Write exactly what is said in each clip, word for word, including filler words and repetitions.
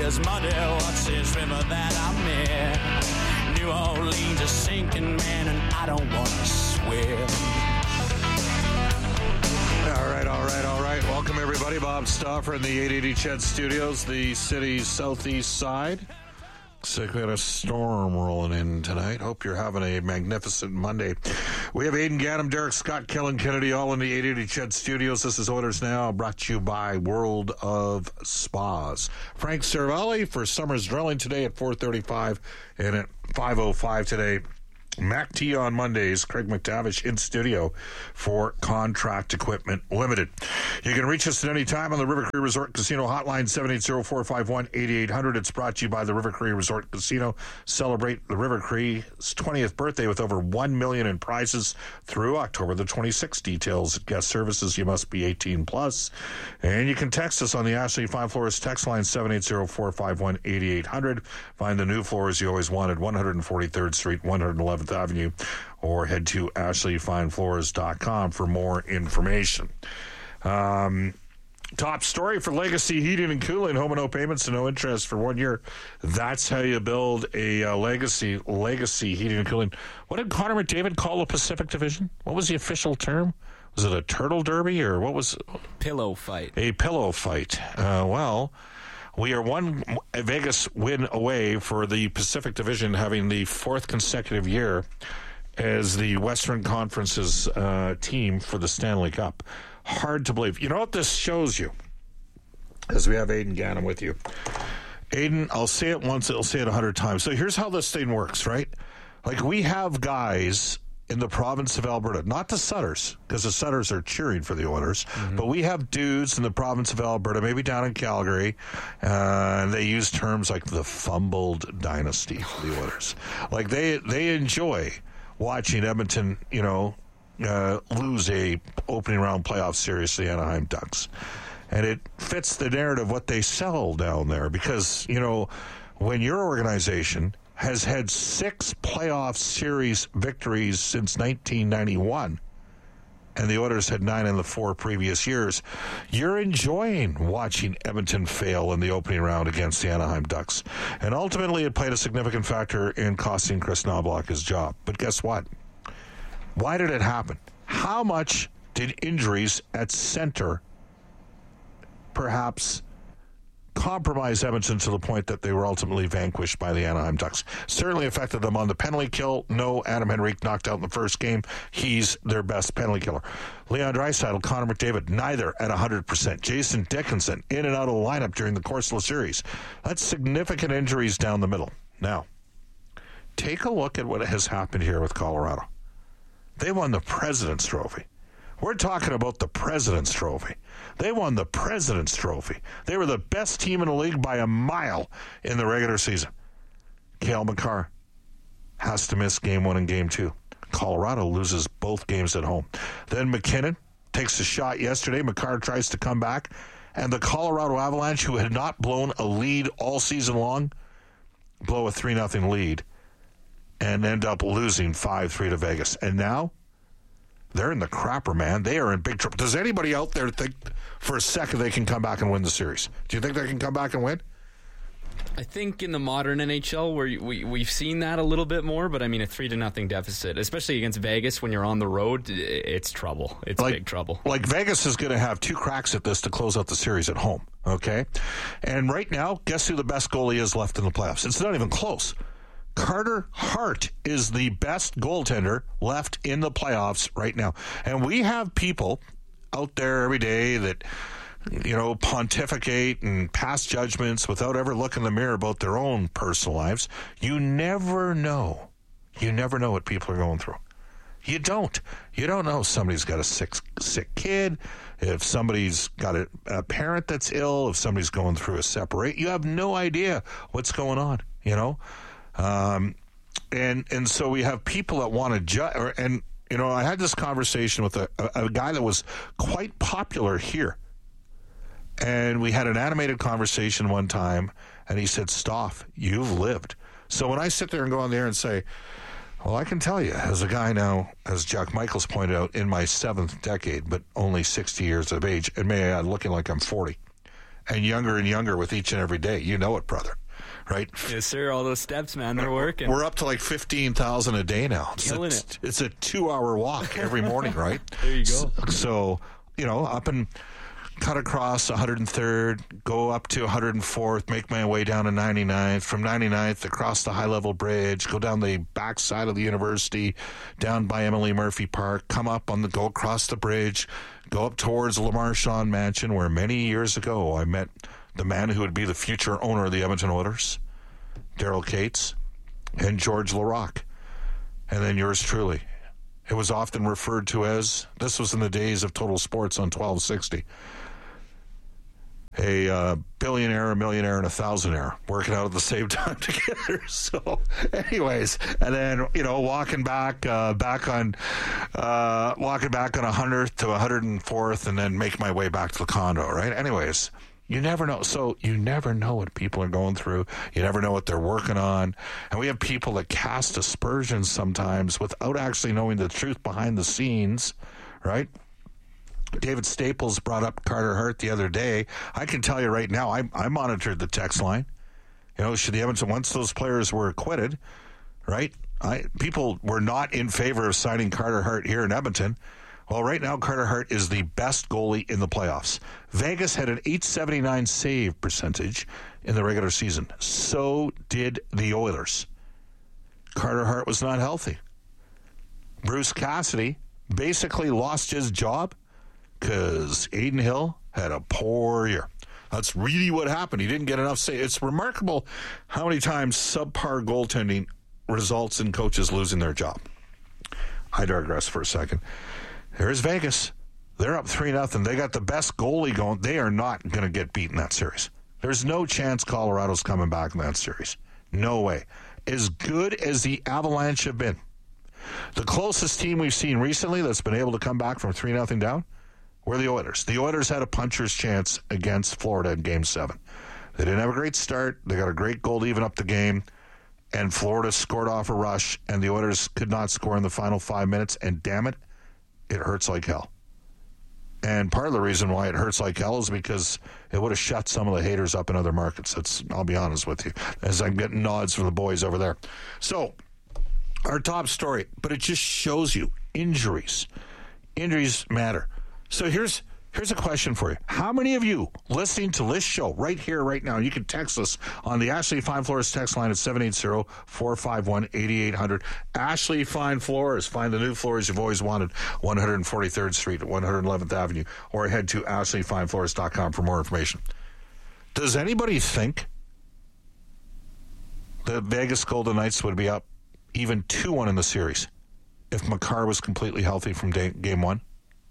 is muddy. What's this river that I'm in? New Orleans is sinking, man, and I don't want to swim. All right, all right, all right. Welcome, everybody. Bob Stauffer in the eight eighty Ched Studios, the city's southeast side. Looks like we got a storm rolling in tonight. Hope you're having a magnificent Monday. We have Aidan Gaddam, Derek Scott, Kellen Kennedy, all in the eight eighty Ched Studios. This is Oilers Now, brought to you by World of Spas. Frank Cervelli for Summers Drilling today at four thirty-five and at five oh five today. Mac T on Mondays, Craig McTavish in studio for Contract Equipment Limited. You can reach us at any time on the River Cree Resort Casino hotline, seven eight zero, four five one, eight eight hundred. It's brought to you by the River Cree Resort Casino. Celebrate the River Cree's twentieth birthday with over one million dollars in prizes through October the twenty-sixth. Details at guest services. You must be eighteen plus. And you can text us on the Ashley Fine Floors text line, seven eight zero, four five one, eight eight hundred. Find the new floors you always wanted, one forty-third Street, one eleventh Avenue, or head to ashley fine floors dot com for more information. Um, top story for Legacy Heating and Cooling: home and no payments and no interest for one year. That's how you build a uh, legacy Legacy Heating and Cooling. What did Connor McDavid call the Pacific Division? What was the official term? Was it a turtle derby or what was pillow fight? A pillow fight. Uh, well. We are one Vegas win away for the Pacific Division having the fourth consecutive year as the Western Conference's uh, team for the Stanley Cup. Hard to believe. You know what this shows you? As we have Aidan Gaddam with you. Aidan, I'll say it once, I'll say it a hundred times. So here's how this thing works, right? Like, we have guys in the province of Alberta, not the Sutters, because the Sutters are cheering for the Oilers, mm-hmm. but we have dudes in the province of Alberta, maybe down in Calgary, uh, and they use terms like the fumbled dynasty for the Oilers. Like, they they enjoy watching Edmonton, you know, uh, lose a opening round playoff series to the Anaheim Ducks. And it fits the narrative what they sell down there, because, you know, when your organization has had six playoff series victories since nineteen ninety-one, and the Oilers had nine in the four previous years, you're enjoying watching Edmonton fail in the opening round against the Anaheim Ducks. And ultimately, it played a significant factor in costing Chris Knoblauch his job. But guess what? Why did it happen? How much did injuries at center perhaps compromise Edmonton to the point that they were ultimately vanquished by the Anaheim Ducks? Certainly affected them on the penalty kill. No, Adam Henrique knocked out in the first game. He's their best penalty killer. Leon Draisaitl, Connor McDavid, neither at one hundred percent. Jason Dickinson, in and out of the lineup during the course of the series. That's significant injuries down the middle. Now, take a look at what has happened here with Colorado. They won the President's Trophy. We're talking about the President's Trophy. They won the President's Trophy. They were the best team in the league by a mile in the regular season. Cale Makar has to miss game one and game two. Colorado loses both games at home. Then McKinnon takes a shot yesterday. Makar tries to come back. And the Colorado Avalanche, who had not blown a lead all season long, blow a three nothing lead and end up losing five three to Vegas. And now they're in the crapper, man. They are in big trouble. Does anybody out there think for a second they can come back and win the series? Do you think they can come back and win? I think in the modern N H L, where we, we've seen that a little bit more, but I mean, a three to nothing deficit, especially against Vegas when you're on the road, it's trouble. It's like, big trouble. Like, Vegas is going to have two cracks at this to close out the series at home, okay? And right now, guess who the best goalie is left in the playoffs? It's not even close. Carter Hart is the best goaltender left in the playoffs right now. And we have people out there every day that, you know, pontificate and pass judgments without ever looking in the mirror about their own personal lives. You never know. You never know what people are going through. You don't. You don't know if somebody's got a sick, sick kid, if somebody's got a, a parent that's ill, if somebody's going through a separate. You have no idea what's going on, you know? Um, and and so we have people that want to judge. And, you know, I had this conversation with a, a, a guy that was quite popular here. And we had an animated conversation one time, and he said, Stoff, you've lived. So when I sit there and go on there and say, well, I can tell you, as a guy now, as Jack Michaels pointed out, in my seventh decade, but only sixty years of age, and may I add, looking like I'm forty. and younger and younger with each and every day. You know it, brother. Right? Yes, sir. All those steps, man, they're working. We're up to like fifteen thousand a day now. It's Killing a, it. It's a two-hour walk every morning, right? There you go. So, so, you know, up and cut across one hundred third, go up to one hundred fourth, make my way down to ninety-ninth, from ninety-ninth across the high-level bridge, go down the backside of the university, down by Emily Murphy Park, come up on the, go across the bridge, go up towards Lamar Shawn Mansion, where many years ago I met the man who would be the future owner of the Edmonton Oilers, Daryl Cates, and George Larocque, and then yours truly. It was often referred to as, this was in the days of Total Sports on twelve sixty, a uh, billionaire, a millionaire, and a thousandaire working out at the same time together. So, anyways, and then, you know, walking back, uh, back on, uh, walking back on one hundredth to one hundred fourth, and then make my way back to the condo, right? Anyways, you never know. So you never know what people are going through. You never know what they're working on. And we have people that cast aspersions sometimes without actually knowing the truth behind the scenes, right? David Staples brought up Carter Hart the other day. I can tell you right now, I, I monitored the text line. You know, should the Edmonton, once those players were acquitted, right? I people were not in favor of signing Carter Hart here in Edmonton. Well, right now, Carter Hart is the best goalie in the playoffs. Vegas had an eight seventy-nine save percentage in the regular season. So did the Oilers. Carter Hart was not healthy. Bruce Cassidy basically lost his job because Aiden Hill had a poor year. That's really what happened. He didn't get enough save. It's remarkable how many times subpar goaltending results in coaches losing their job. I digress for a second. Here's Vegas. They're up three nothing. They got the best goalie going. They are not going to get beat in that series. There's no chance Colorado's coming back in that series. No way. As good as the Avalanche have been, the closest team we've seen recently that's been able to come back from three nothing down were the Oilers. The Oilers had a puncher's chance against Florida in Game seven. They didn't have a great start. They got a great goal to even up the game, and Florida scored off a rush, and the Oilers could not score in the final five minutes, and damn it, it hurts like hell. And part of the reason why it hurts like hell is because it would have shut some of the haters up in other markets. That's, I'll be honest with you, as I'm getting nods from the boys over there. So, our top story, but it just shows you injuries. Injuries matter. So here's here's a question for you. How many of you listening to this show right here, right now, you can text us on the Ashley Fine Floors text line at seven eight zero, four five one, eight eight zero zero. Ashley Fine Floors. Find the new floors you've always wanted, one hundred forty-third Street, one hundred eleventh Avenue, or head to ashley fine floors dot com for more information. Does anybody think the Vegas Golden Knights would be up even two one in the series if Makar was completely healthy from day, game one?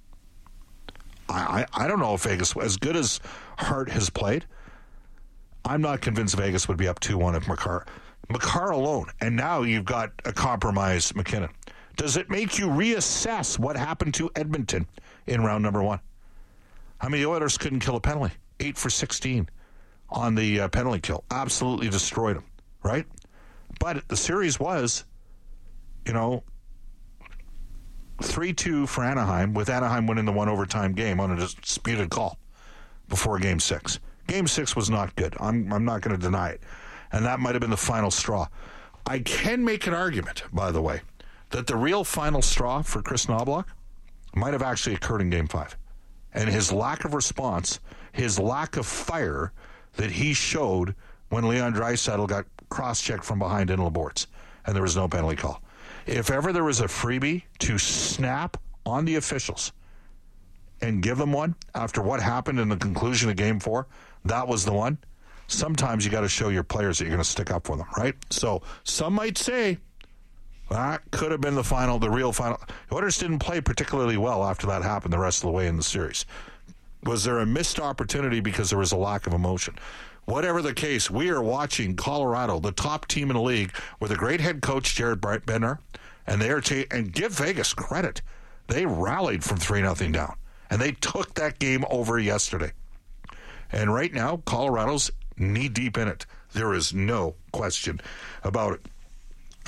I, I don't know if Vegas, as good as Hart has played, I'm not convinced Vegas would be up two one if Makar. Makar alone, and now you've got a compromised McKinnon. Does it make you reassess what happened to Edmonton in round number one? I mean, the Oilers couldn't kill a penalty. eight for sixteen on the uh, penalty kill. Absolutely destroyed them, right? But the series was, you know, three two for Anaheim, with Anaheim winning the one overtime game on a disputed call before Game six. Game six was not good. I'm, I'm not going to deny it. And that might have been the final straw. I can make an argument, by the way, that the real final straw for Chris Knoblauch might have actually occurred in Game five. And his lack of response, his lack of fire that he showed when Leon Draisaitl got cross-checked from behind in boards, and there was no penalty call. If ever there was a freebie to snap on the officials and give them one after what happened in the conclusion of Game four, that was the one. Sometimes you got to show your players that you're going to stick up for them, right? So some might say that could have been the final, the real final. The Oilers didn't play particularly well after that happened the rest of the way in the series. Was there a missed opportunity because there was a lack of emotion? Whatever the case, we are watching Colorado, the top team in the league, with a great head coach, Jared Bednar, and they are ta- and give Vegas credit. They rallied from three nothing down, and they took that game over yesterday. And right now, Colorado's knee-deep in it. There is no question about it.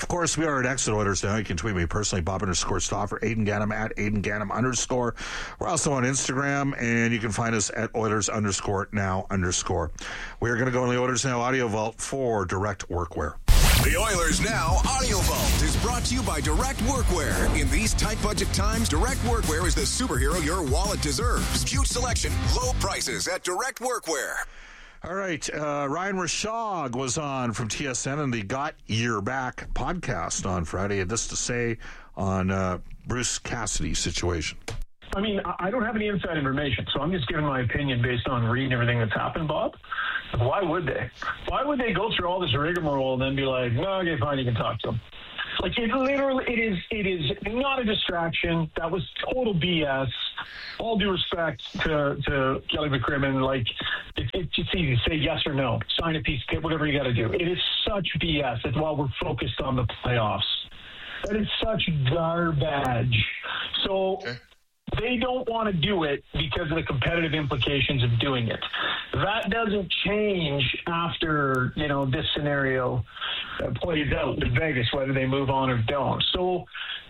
Of course, we are at Exit Oilers now. You can tweet me personally, Bob underscore Stauffer, Aidan Gannam at Aidan Gannam underscore. We're also on Instagram, and you can find us at Oilers underscore now underscore. We are going to go in the Oilers Now Audio Vault for Direct Workwear. The Oilers Now Audio Vault is brought to you by Direct Workwear. In these tight budget times, Direct Workwear is the superhero your wallet deserves. Huge selection, low prices at Direct Workwear. All right, uh, Ryan Rishaug was on from T S N and the Got Your Back podcast on Friday. He had this to say on uh, Bruce Cassidy's situation. I mean, I don't have any inside information, so I'm just giving my opinion based on reading everything that's happened, Bob. Why would they? Why would they go through all this rigmarole and then be like, no, okay, fine, you can talk to them? Like, it literally, it is, it is not a distraction. That was total B S. All due respect to, to Kelly McCrimmon, like, it, it's just easy to say yes or no. Sign a piece of paper, whatever you got to do. It is such B S. It's while we're focused on the playoffs. That is such garbage. So... Okay. They don't want to do it because of the competitive implications of doing it. That doesn't change after, you know, this scenario plays out in Vegas, whether they move on or don't. So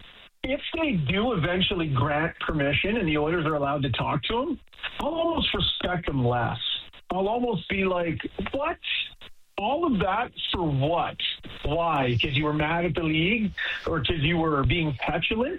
if they do eventually grant permission and the Oilers are allowed to talk to them, I'll almost respect them less. I'll almost be like, what? All of that for what? Why? Because you were mad at the league or because you were being petulant?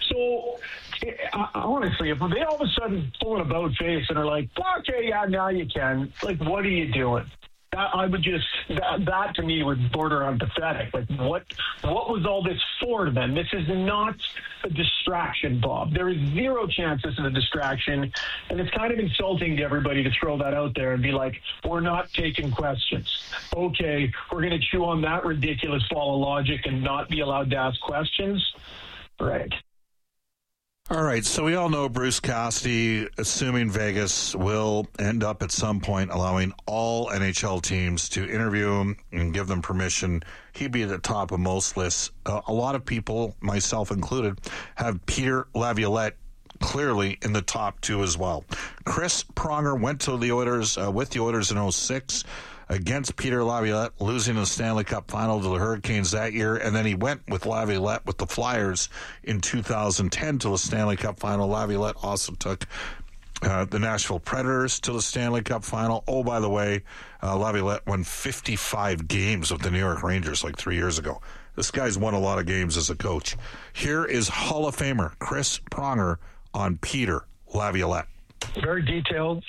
So, I, honestly, if they all of a sudden pull an about face and are like, okay, yeah, now you can, like, what are you doing? That, I would just, that, that to me would border on pathetic. Like, what what was all this for then? This is not a distraction, Bob. There is zero chance this is a distraction, and it's kind of insulting to everybody to throw that out there and be like, we're not taking questions. Okay, we're going to chew on that ridiculous ball of logic and not be allowed to ask questions? Right. All right, so we all know Bruce Cassidy, assuming Vegas will end up at some point allowing all N H L teams to interview him and give them permission. He'd be at the top of most lists. Uh, a lot of people, myself included, have Peter Laviolette clearly in the top two as well. Chris Pronger went to the Oilers uh, with the Oilers in oh six. Against Peter Laviolette, losing the Stanley Cup final to the Hurricanes that year. And then he went with Laviolette with the Flyers in two thousand ten to the Stanley Cup final. Laviolette also took uh, the Nashville Predators to the Stanley Cup final. Oh, by the way, uh, Laviolette won fifty-five games with the New York Rangers like three years ago. This guy's won a lot of games as a coach. Here is Hall of Famer Chris Pronger on Peter Laviolette. Very detailed,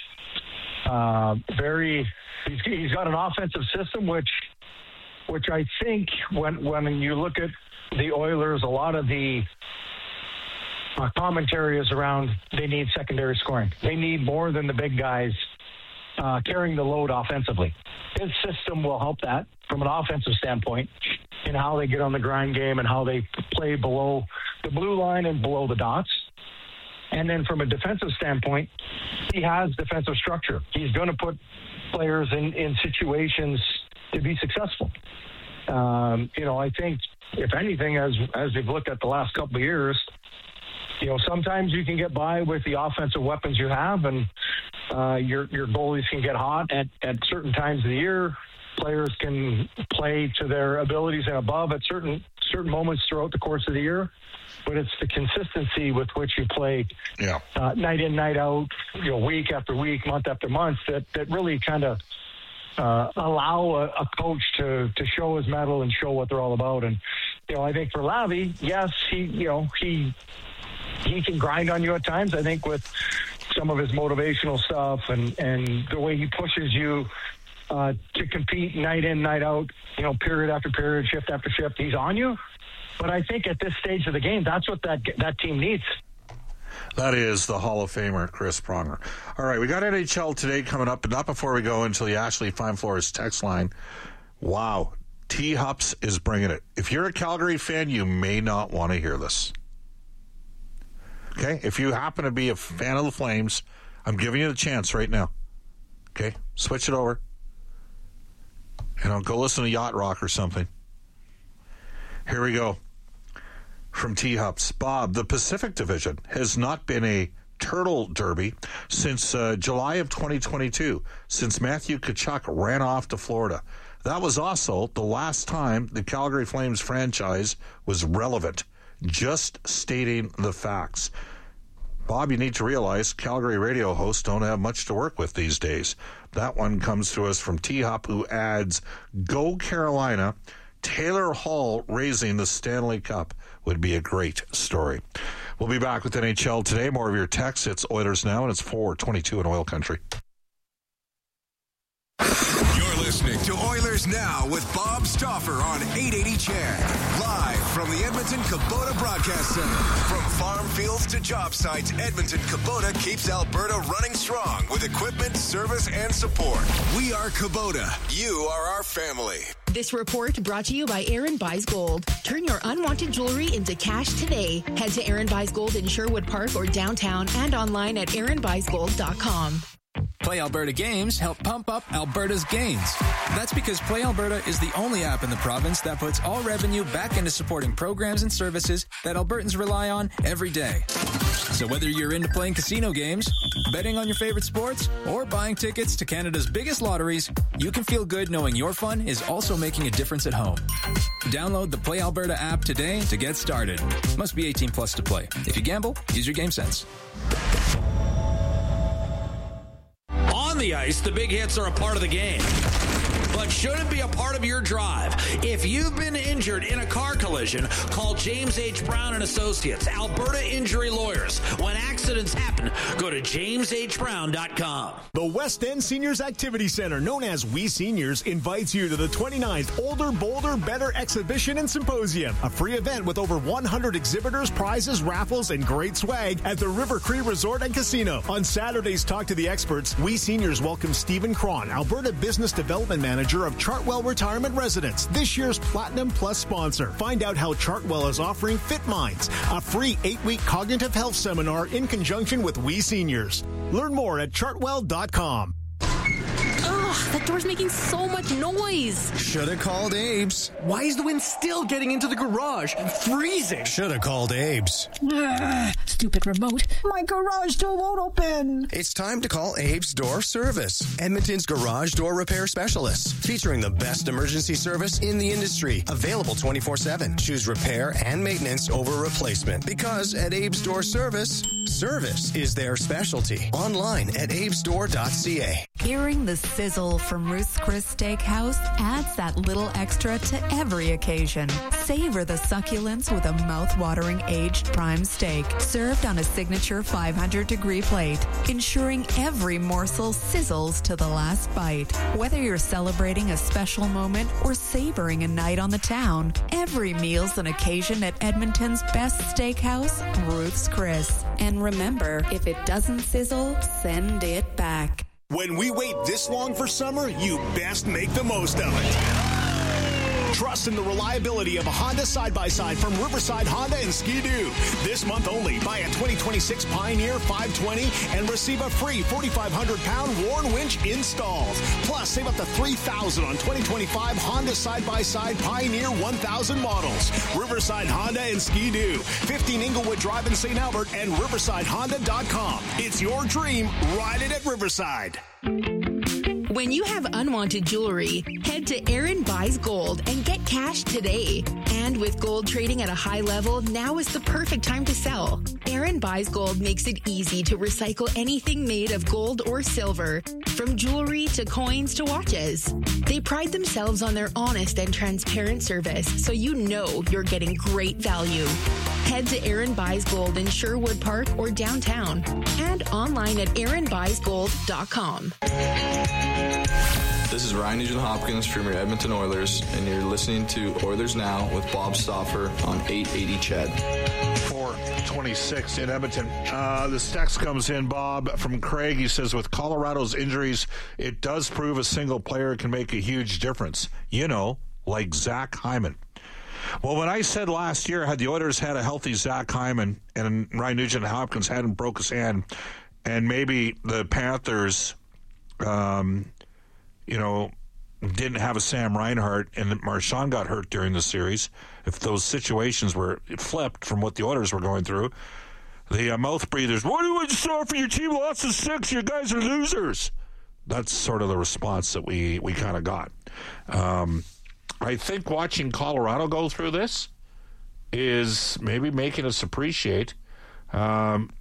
uh, very... He's, he's got an offensive system, which, which I think when when you look at the Oilers, a lot of the uh, commentary is around they need secondary scoring. They need more than the big guys uh, carrying the load offensively. His system will help that from an offensive standpoint in how they get on the grind game and how they play below the blue line and below the dots. And then from a defensive standpoint, he has defensive structure. He's going to put players in, in situations to be successful. Um, you know, I think, if anything, as as we've looked at the last couple of years, you know, sometimes you can get by with the offensive weapons you have, and uh, your your goalies can get hot at, at certain times of the year. Players can play to their abilities and above at certain certain moments throughout the course of the year. But it's the consistency with which you play yeah. uh, night in, night out, you know, week after week, month after month, that, that really kind of uh, allow a, a coach to, to show his mettle and show what they're all about. And, you know, I think for Lavi, yes, he, you know, he he can grind on you at times. I think with some of his motivational stuff and, and the way he pushes you uh, to compete night in, night out, you know, period after period, shift after shift, he's on you. But I think at this stage of the game, that's what that that team needs. That is the Hall of Famer, Chris Pronger. All right, we got N H L today coming up, but not before we go into the Ashley Fine Floors text line. Wow, T-Hups is bringing it. If you're a Calgary fan, you may not want to hear this. Okay? If you happen to be a fan of the Flames, I'm giving you the chance right now. Okay? Switch it over. You know, go listen to Yacht Rock or something. Here we go. From T-Hups. Bob, the Pacific Division has not been a Turtle Derby since uh, July of twenty twenty-two, since Matthew Tkachuk ran off to Florida. That was also the last time the Calgary Flames franchise was relevant. Just stating the facts. Bob, you need to realize Calgary radio hosts don't have much to work with these days. That one comes to us from T-Hop, who adds, Go Carolina. Taylor Hall raising the Stanley Cup would be a great story. We'll be back with N H L today. More of your texts. It's Oilers Now, and it's four twenty-two in Oil Country. You're listening to Oilers Now with Bob Stauffer on eight eighty C H E D. Live from the Edmonton Kubota Broadcast Center. From farm fields to job sites, Edmonton Kubota keeps Alberta running strong with equipment, service, and support. We are Kubota. You are our family. This report brought to you by Aaron Buys Gold. Turn your unwanted jewelry into cash today. Head to Aaron Buys Gold in Sherwood Park or downtown and online at aaron buys gold dot com. Play Alberta Games help pump up Alberta's gains. That's because Play Alberta is the only app in the province that puts all revenue back into supporting programs and services that Albertans rely on every day. So whether you're into playing casino games, betting on your favorite sports, or buying tickets to Canada's biggest lotteries, you can feel good knowing your fun is also making a difference at home. Download the Play Alberta app today to get started. Must be eighteen plus to play. If you gamble, use your game sense. On the ice, the big hits are a part of the game. But should it be a part of your drive? If you've been injured in a car collision, call James H. Brown and Associates, Alberta Injury Lawyers. When accidents happen, go to james h brown dot com. The West End Seniors Activity Center, known as We Seniors, invites you to the twenty-ninth Older, Bolder, Better Exhibition and Symposium, a free event with over one hundred exhibitors, prizes, raffles, and great swag at the River Cree Resort and Casino. On Saturday's Talk to the Experts, We Seniors welcome Stephen Cron, Alberta Business Development Manager of Chartwell Retirement Residence, this year's Platinum Plus sponsor. Find out how Chartwell is offering Fit Minds, a free eight-week cognitive health seminar in conjunction with We Seniors. Learn more at chartwell dot com. Ugh, that door's making so much noise. Shoulda called Abe's. Why is the wind still getting into the garage? Freezing. Shoulda called Abe's. Ugh, stupid remote. My garage door won't open. It's time to call Abe's Door Service, Edmonton's garage door repair specialists, featuring the best emergency service in the industry. Available twenty-four seven. Choose repair and maintenance over replacement, because at Abe's Door Service, service is their specialty. Online at abes door dot c a. Hearing the sizzle from Ruth's Chris Steakhouse adds that little extra to every occasion. Savor the succulence with a mouth-watering aged prime steak, served on a signature five hundred degree plate, ensuring every morsel sizzles to the last bite. Whether you're celebrating a special moment or savoring a night on the town, every meal's an occasion at Edmonton's best steakhouse, Ruth's Chris. And remember, if it doesn't sizzle, send it back. When we wait this long for summer, you best make the most of it. Trust in the reliability of a Honda side-by-side from Riverside Honda and Ski-Doo. This month only, buy a twenty twenty-six Pioneer five twenty and receive a free forty-five hundred pound Warn winch installed. Plus, save up to three thousand dollars on twenty twenty-five Honda side-by-side Pioneer one thousand models. Riverside Honda and Ski-Doo, fifteen Inglewood Drive in Saint Albert and riverside honda dot com. It's your dream. Ride it at Riverside. When you have unwanted jewelry, head to Aaron Buys Gold and get cash today. And with gold trading at a high level, now is the perfect time to sell. Aaron Buys Gold makes it easy to recycle anything made of gold or silver, from jewelry to coins to watches. They pride themselves on their honest and transparent service, so you know you're getting great value. Head to Aaron Buys Gold in Sherwood Park or downtown, and online at aaron buys gold dot com. This is Ryan Nugent-Hopkins from your Edmonton Oilers, and you're listening to Oilers Now with Bob Stauffer on eight eighty C H E D. four twenty-six in Edmonton. Uh, this text comes in, Bob, from Craig. He says, with Colorado's injuries, it does prove a single player can make a huge difference. You know, like Zach Hyman. Well, when I said last year, had the Oilers had a healthy Zach Hyman and Ryan Nugent-Hopkins hadn't broke his hand, and maybe the Panthers, um, you know, didn't have a Sam Reinhart and Marchand got hurt during the series, if those situations were flipped from what the Oilers were going through, The uh, mouth breathers, what do you offer? Your team lost to six. You guys are losers. That's sort of the response that we, we kind of got. Um, I think watching Colorado go through this is maybe making us appreciate, um,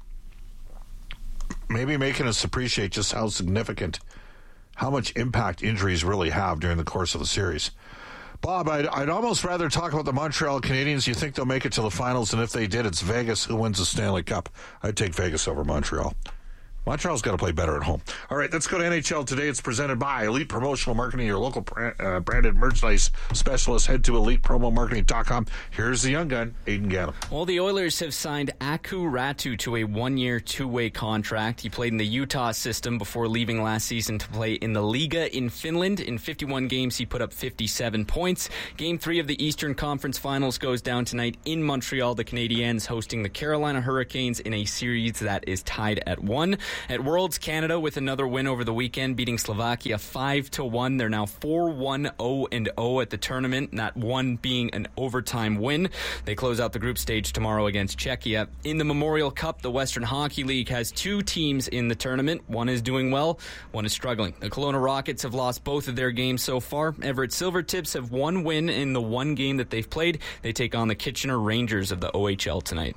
maybe making us appreciate just how significant, how much impact injuries really have during the course of the series. Bob, I'd, I'd almost rather talk about the Montreal Canadiens. You think they'll make it to the finals, and if they did, it's Vegas who wins the Stanley Cup. I'd take Vegas over Montreal. Montreal's got to play better at home. All right, let's go to N H L Today. It's presented by Elite Promotional Marketing, your local uh, branded merchandise specialist. Head to elite promo marketing dot com. Here's the young gun, Aiden Gannum. Well, the Oilers have signed Aku Ratu to a one-year, two-way contract. He played in the Utah system before leaving last season to play in the Liga in Finland. In fifty-one games, he put up fifty-seven points. Game three of the Eastern Conference Finals goes down tonight in Montreal. The Canadiens hosting the Carolina Hurricanes in a series that is tied at one. At Worlds, Canada with another win over the weekend, beating Slovakia five to one. They're now four one oh and oh at the tournament, that one being an overtime win. They close out the group stage tomorrow against Czechia. In the Memorial Cup, the Western Hockey League has two teams in the tournament. One is doing well, one is struggling. The Kelowna Rockets have lost both of their games so far. Everett Silvertips have one win in the one game that they've played. They take on the Kitchener Rangers of the O H L tonight.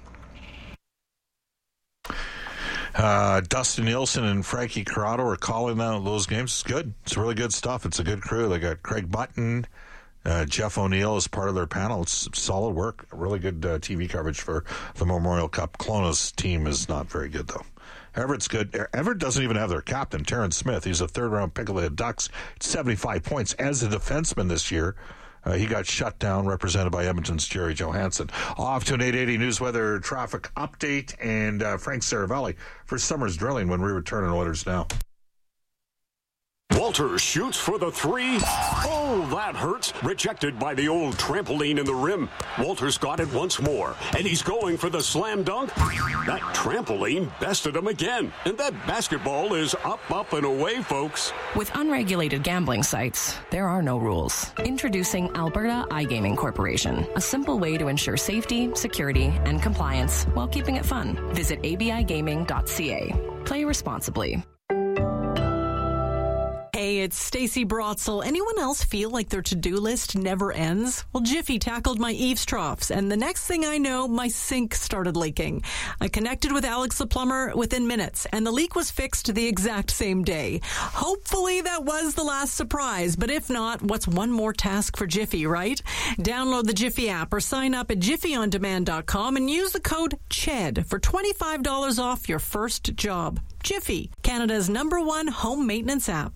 Uh, Dustin Nielsen and Frankie Corrado are calling out those games. It's good. It's really good stuff. It's a good crew. They got Craig Button, uh, Jeff O'Neill as part of their panel. It's solid work. Really good uh, T V coverage for the Memorial Cup. Kelowna's team is not very good, though. Everett's good. Everett doesn't even have their captain, Terrence Smith. He's a third-round pick of the Ducks. seventy-five points as a defenseman this year. Uh, he got shut down, represented by Edmonton's Jerry Johansson. Off to an eight eighty News Weather traffic update and uh, Frank Saravelli for summer's drilling when we return on Oilers Now. Walter shoots for the three. Oh, that hurts. Rejected by the old trampoline in the rim. Walter's got it once more, and he's going for the slam dunk. That trampoline bested him again, and that basketball is up, up, and away, folks. With unregulated gambling sites, there are no rules. Introducing Alberta iGaming Corporation, a simple way to ensure safety, security, and compliance while keeping it fun. Visit a b i gaming dot c a. Play responsibly. Hey, it's Stacey Brotzel. Anyone else feel like their to-do list never ends? Well, Jiffy tackled my eaves troughs, and the next thing I know, my sink started leaking. I connected with Alex the plumber within minutes, and the leak was fixed the exact same day. Hopefully that was the last surprise, but if not, what's one more task for Jiffy, right? Download the Jiffy app or sign up at jiffy on demand dot com and use the code C H E D for twenty-five dollars off your first job. Jiffy, Canada's number one home maintenance app.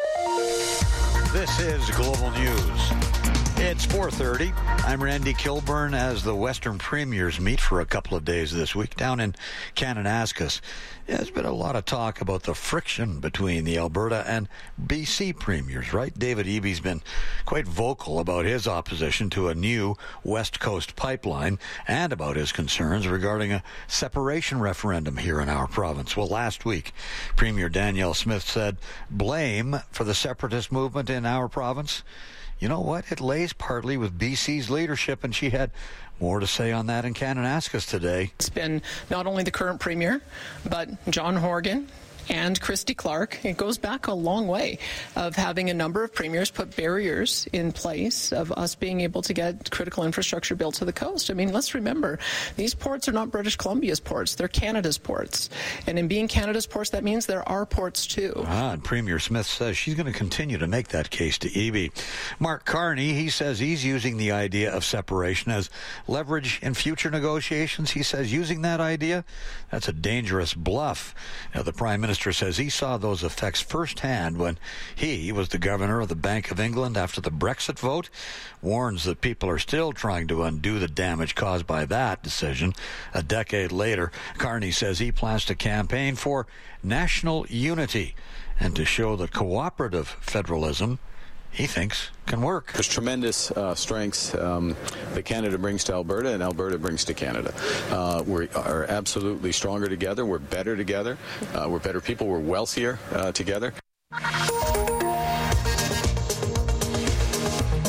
This is Global News. It's four thirty. I'm Randy Kilburn as the Western Premiers meet for a couple of days this week down in Kananaskis. There's been a lot of talk about the friction between the Alberta and B C Premiers, right? David Eby's been quite vocal about his opposition to a new West Coast pipeline and about his concerns regarding a separation referendum here in our province. Well, last week, Premier Danielle Smith said blame for the separatist movement in our province, you know what? It lays partly with B C's leadership, and she had more to say on that in Kananaskis today. It's been not only the current premier, but John Horgan and Christy Clark. It goes back a long way of having a number of premiers put barriers in place of us being able to get critical infrastructure built to the coast. I mean, let's remember, these ports are not British Columbia's ports. They're Canada's ports. And in being Canada's ports, that means there are ports too. Ah, and Premier Smith says she's going to continue to make that case to Eby. Mark Carney, he says he's using the idea of separation as leverage in future negotiations. He says using that idea, that's a dangerous bluff. Now, the Prime Minister says he saw those effects firsthand when he was the governor of the Bank of England after the Brexit vote, warns that people are still trying to undo the damage caused by that decision. A decade later, Carney says he plans to campaign for national unity and to show that cooperative federalism, he thinks, can work. There's tremendous uh, strengths um, that Canada brings to Alberta and Alberta brings to Canada. Uh, we are absolutely stronger together. We're better together. Uh, we're better people. We're wealthier uh, together.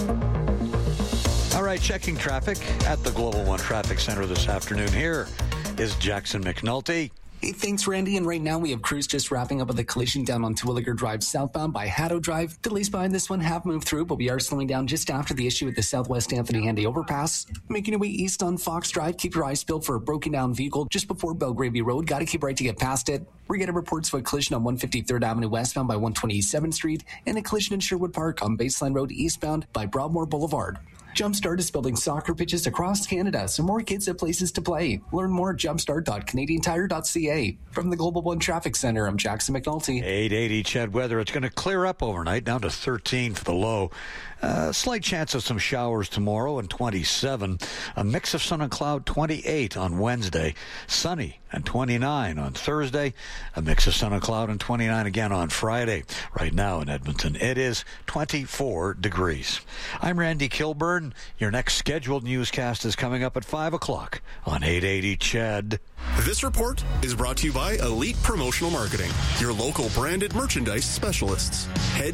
All right, checking traffic at the Global One Traffic Center this afternoon here is Jackson McNulty. Hey, thanks, Randy. And right now we have crews just wrapping up with a collision down on Terwilliger Drive southbound by Haddo Drive. Delays behind this one have moved through, but we are slowing down just after the issue at the Southwest Anthony Handy overpass. Making your way east on Fox Drive, keep your eyes peeled for a broken down vehicle just before Belgravia Road. Got to keep right to get past it. We're getting reports of a collision on one fifty-third Avenue westbound by one twenty-seventh Street and a collision in Sherwood Park on Baseline Road eastbound by Broadmoor Boulevard. Jumpstart is building soccer pitches across Canada so more kids have places to play. Learn more at jumpstart dot canadian tire dot c a. From the Global One Traffic Center, I'm Jackson McNulty. eight eighty Ched weather. It's going to clear up overnight, down to thirteen for the low. Uh, slight chance of some showers tomorrow and twenty-seven. A mix of sun and cloud, twenty-eight on Wednesday. Sunny and twenty-nine on Thursday. A mix of sun and cloud and twenty-nine again on Friday. Right now in Edmonton, it is twenty-four degrees. I'm Randy Kilburn. Your next scheduled newscast is coming up at five o'clock on eight eighty Ched. This report is brought to you by Elite Promotional Marketing, your local branded merchandise specialists. Head